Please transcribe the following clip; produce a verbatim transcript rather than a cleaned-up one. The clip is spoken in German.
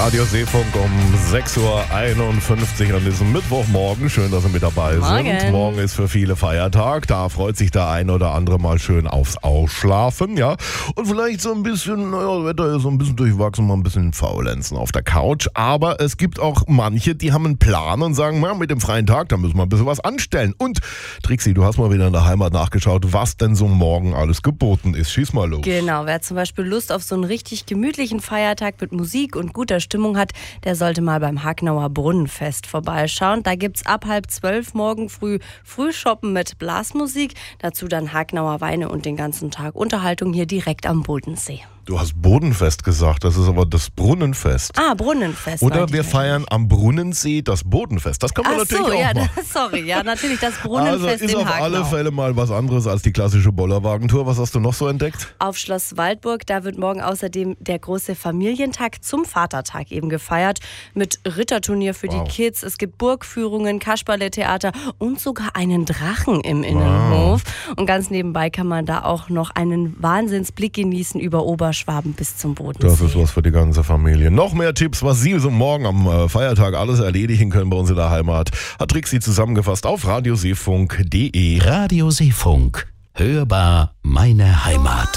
Radio Seefunk um sechs Uhr einundfünfzig an diesem Mittwochmorgen. Schön, dass Sie mit dabei Morgen. sind. Morgen ist für viele Feiertag. Da freut sich der ein oder andere mal schön aufs Ausschlafen, ja. Und vielleicht so ein bisschen, naja, das Wetter ist so ein bisschen durchwachsen, mal ein bisschen faulenzen auf der Couch. Aber es gibt auch manche, die haben einen Plan und sagen, na, mit dem freien Tag, da müssen wir ein bisschen was anstellen. Und Trixi, du hast mal wieder in der Heimat nachgeschaut, was denn so morgen alles geboten ist. Schieß mal los. Genau, wer zum Beispiel Lust auf so einen richtig gemütlichen Feiertag mit Musik und guter Stimmung hat, der sollte mal beim Hagnauer Brunnenfest vorbeischauen. Da gibt's ab halb zwölf morgen früh Frühshoppen mit Blasmusik, dazu dann Hagnauer Weine und den ganzen Tag Unterhaltung hier direkt am Bodensee. Du hast Bodenfest gesagt, das ist aber das Brunnenfest. Ah, Brunnenfest. Oder wir feiern am Brunnensee das Bodenfest. Das kann man Ach natürlich so, auch ja, machen. das, sorry, ja, natürlich das Brunnenfest Also ist in auf Hagnau. alle Fälle mal was anderes als die klassische Bollerwagentour. Was hast du noch so entdeckt? Auf Schloss Waldburg, da wird morgen außerdem der große Familientag zum Vatertag eben gefeiert. Mit Ritterturnier für Wow. die Kids. Es gibt Burgführungen, Kasperle-Theater und sogar einen Drachen im Innenhof. Wow. Und ganz nebenbei kann man da auch noch einen Wahnsinnsblick genießen über Oberschwaben bis zum Bodensee. Das ist was für die ganze Familie. Noch mehr Tipps, was Sie so morgen am äh, Feiertag alles erledigen können bei uns in der Heimat, hat Trixi zusammengefasst auf radioseefunk punkt de. Radio Seefunk. Hörbar meine Heimat.